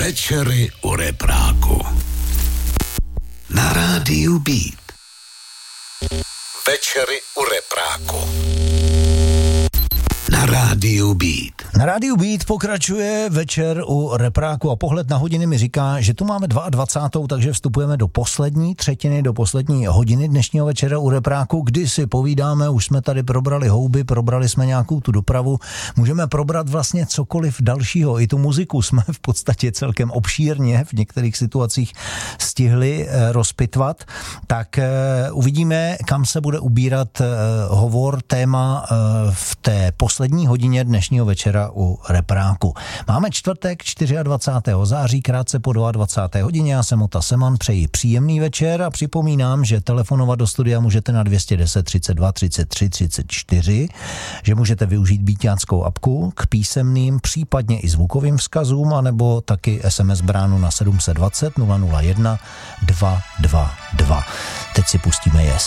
Večery u repráku. Na rádiu Beat. Večery u repráku. Na rádiu Beat. Na rádiu Beat pokračuje večer u repráku a pohled na hodiny mi říká, že tu máme 22. takže vstupujeme do poslední třetiny, do poslední hodiny dnešního večera u repráku, kdy si povídáme, už jsme tady probrali houby, probrali jsme nějakou tu dopravu, můžeme probrat vlastně cokoliv dalšího, i tu muziku jsme v podstatě celkem obšírně v některých situacích stihli rozpitvat, tak uvidíme, kam se bude ubírat hovor, téma v té poslední hodině dnešního večera u repráku. Máme čtvrtek 24. září, krátce po 22. hodině. Já jsem Ota Seman, přeji příjemný večer a připomínám, že telefonovat do studia můžete na 210 32 33 34, že můžete využít bíťáckou apku k písemným, případně i zvukovým vzkazům, anebo taky SMS bránu na 720 001 222. Teď si pustíme Yes.